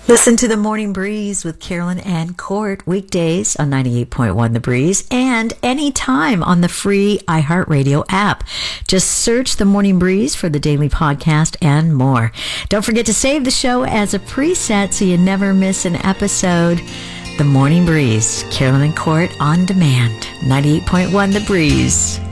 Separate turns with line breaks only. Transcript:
Listen to The Morning Breeze with Carolyn and Court weekdays on 98.1 The Breeze and anytime on the free iHeartRadio app. Just search The Morning Breeze for the daily podcast and more. Don't forget to save the show as a preset so you never miss an episode. The Morning Breeze, Carolyn and Court on demand, 98.1 The Breeze.